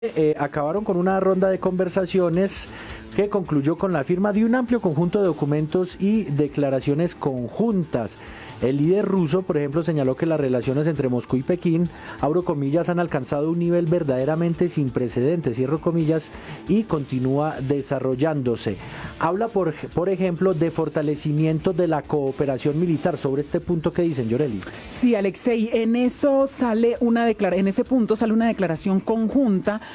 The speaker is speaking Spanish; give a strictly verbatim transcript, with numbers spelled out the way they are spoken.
Eh, acabaron con una ronda de conversaciones que concluyó con la firma de un amplio conjunto de documentos y declaraciones conjuntas. El líder ruso, por ejemplo, señaló que las relaciones entre Moscú y Pekín, abro comillas, han alcanzado un nivel verdaderamente sin precedentes, cierro comillas, y continúa desarrollándose. Habla, por, por ejemplo, de fortalecimiento de la cooperación militar. Sobre este punto, ¿qué dicen, Yoreli? Sí, Alexei, en eso sale una declara- en ese punto sale una declaración conjunta